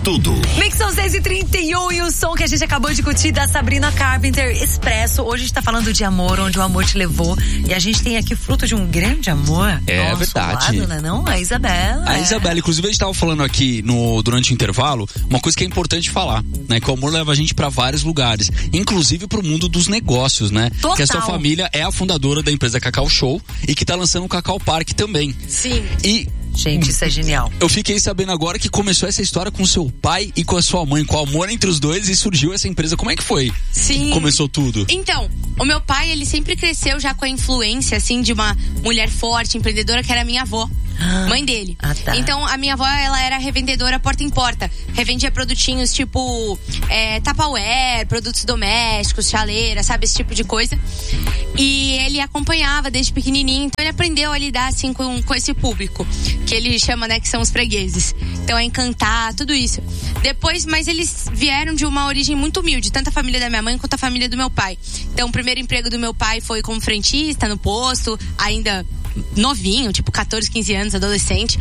tudo. Mix são 6h31 e o som que a gente acabou de curtir da Sabrina Carpenter, Expresso. Hoje a gente tá falando de amor, onde o amor te levou. E a gente tem aqui fruto de um grande amor. É verdade. Lado, né, não? A Isabela. A Isabela, inclusive a gente tava falando aqui durante o intervalo, uma coisa que é importante falar, né? Que o amor leva a gente pra vários lugares, inclusive pro mundo dos negócios, né? Total. Que a sua família é a fundadora da empresa Cacau Show e que tá lançando o Cacau Park também. Sim. E gente, isso é genial. eu fiquei sabendo agora que começou essa história com seu pai e com a sua mãe, com o amor entre os dois, e surgiu essa empresa. Como é que foi? Sim. Começou tudo. Então, o meu pai, ele sempre cresceu já com a influência, assim, de uma mulher forte, empreendedora, que era a minha avó. Mãe dele. Tá. Então, a minha avó, ela era revendedora porta em porta. Revendia produtinhos tipo Tupperware, produtos domésticos, chaleira, sabe? Esse tipo de coisa. E ele acompanhava desde pequenininho. Então, ele aprendeu a lidar, assim, com esse público. Que ele chama, né, que são os fregueses. Então, é encantar, tudo isso. Depois, mas eles vieram de uma origem muito humilde. Tanto a família da minha mãe quanto a família do meu pai. Então, o primeiro emprego do meu pai foi como frentista no posto. Ainda novinho, tipo 14, 15 anos, adolescente.